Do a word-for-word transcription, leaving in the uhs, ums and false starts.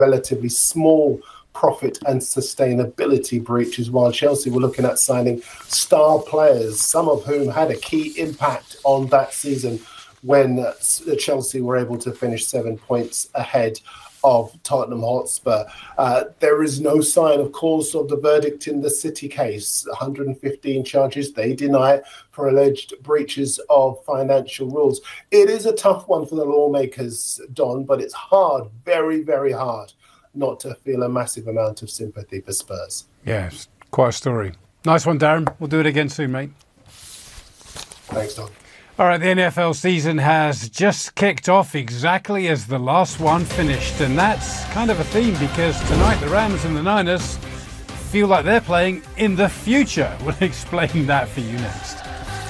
relatively small profit and sustainability breaches, while Chelsea were looking at signing star players, some of whom had a key impact on that season when uh, Chelsea were able to finish seven points ahead of Tottenham Hotspur. Uh, there is no sign, of course, of the verdict in the City case. one hundred fifteen charges they deny for alleged breaches of financial rules. It is a tough one for the lawmakers, Don, but it's hard, very, very hard, not to feel a massive amount of sympathy for Spurs. Yes, quite a story. Nice one, Darren. We'll do it again soon, mate. Thanks, Don. All right, the N F L season has just kicked off exactly as the last one finished. And that's kind of a theme because tonight the Rams and the Niners feel like they're playing in the future. We'll explain that for you next.